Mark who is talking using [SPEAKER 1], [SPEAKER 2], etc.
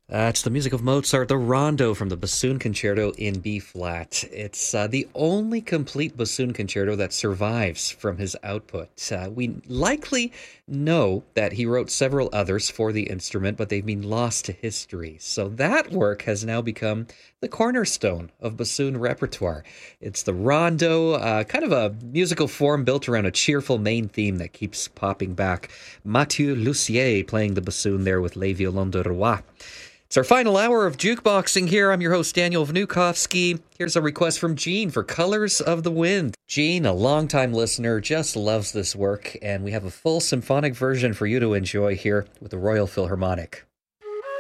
[SPEAKER 1] It's the music of Mozart, the Rondo from the Bassoon Concerto in B flat. It's the only complete bassoon concerto that survives from his output. We likely know that he wrote several others for the instrument, but they've been lost to history. So that work has now become the cornerstone of bassoon repertoire. It's the Rondo, kind of a musical form built around a cheerful main theme that keeps popping back. Mathieu Lussier playing the bassoon there with Les Violons de Roi. It's our final hour of jukeboxing here. I'm your host, Daniel Vnukovsky. Here's a request from Gene for Colors of the Wind. Gene, a longtime listener, just loves this work, and we have a full symphonic version for you to enjoy here with the Royal Philharmonic.